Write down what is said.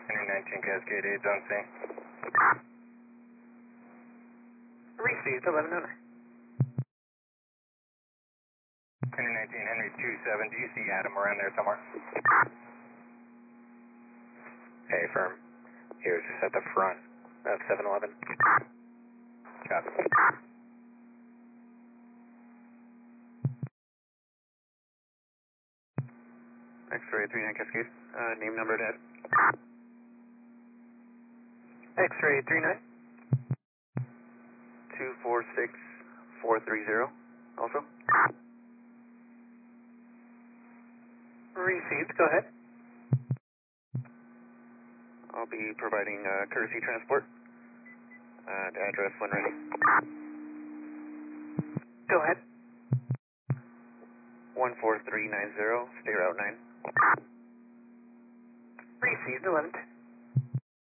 Henry 19 Cascade 8, don't see. Received, 1109. Henry 19, Henry 27, do you see Adam around there somewhere? Hey, firm. He was just at the front of 7-Eleven. Copy. X-ray 39 Cascade. Name, number, dead. X-ray 39. 246430. Also. Received, go ahead. I'll be providing courtesy transport. Address when ready. Go ahead. 14390, stay route 9. Received, 1110.